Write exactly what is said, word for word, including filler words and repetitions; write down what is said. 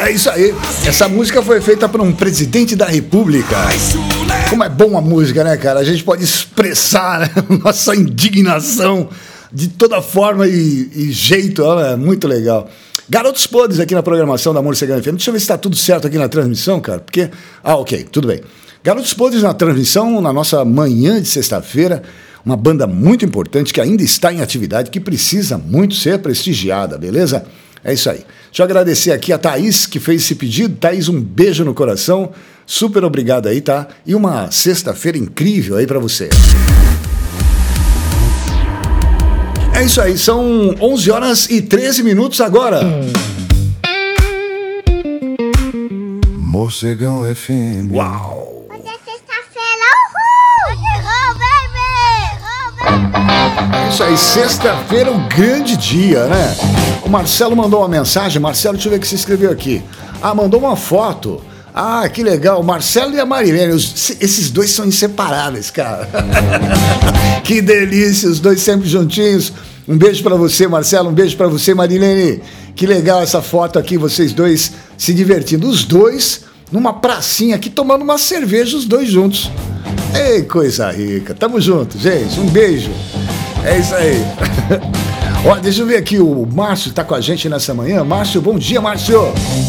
É isso aí. Essa música foi feita por um presidente da República. Como é bom a música, né, cara? A gente pode expressar, né, nossa indignação de toda forma e, e jeito. É muito legal. Garotos Podres aqui na programação da Morcegão F M. Deixa eu ver se está tudo certo aqui na transmissão, cara. Porque... Ah, ok, tudo bem. Garotos Podres na transmissão, na nossa manhã de sexta-feira. Uma banda muito importante que ainda está em atividade, que precisa muito ser prestigiada, beleza? É isso aí. Deixa eu agradecer aqui a Thaís, que fez esse pedido. Thaís, um beijo no coração. Super obrigado aí, tá? E uma sexta-feira incrível aí pra você. É isso aí, são onze horas e treze minutos agora. Morcegão F M. Uau! É isso aí, sexta-feira, um grande dia, né? O Marcelo mandou uma mensagem. Marcelo, deixa eu ver o que você escreveu aqui. Ah, mandou uma foto. Ah, que legal. O Marcelo e a Marilene, os, esses dois são inseparáveis, cara. Que delícia, os dois sempre juntinhos. Um beijo pra você, Marcelo, um beijo pra você, Marilene. Que legal essa foto aqui, vocês dois se divertindo. Os dois numa pracinha aqui, tomando uma cerveja, os dois juntos. Ei, coisa rica. Tamo junto, gente. Um beijo. É isso aí. Ó, deixa eu ver aqui, o Márcio tá com a gente nessa manhã. Márcio, bom dia, Márcio.